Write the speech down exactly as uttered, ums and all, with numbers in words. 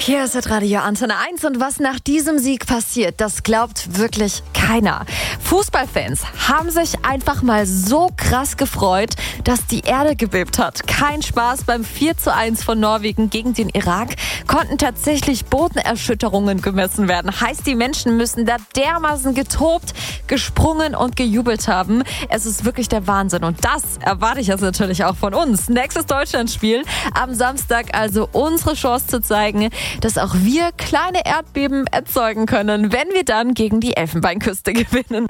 Hier ist Radio Antenne eins und was nach diesem Sieg passiert, das glaubt wirklich keiner. Fußballfans haben sich einfach mal so krass gefreut, dass die Erde gebebt hat. Kein Spaß, beim vier zu eins von Norwegen gegen den Irak konnten tatsächlich Bodenerschütterungen gemessen werden. Heißt, die Menschen müssen da dermaßen getobt, gesprungen und gejubelt haben. Es ist wirklich der Wahnsinn und das erwarte ich jetzt natürlich auch von uns. Nächstes Deutschlandspiel am Samstag, also unsere Chance zu zeigen, dass auch wir kleine Erdbeben erzeugen können, wenn wir dann gegen die Elfenbeinküste gewinnen.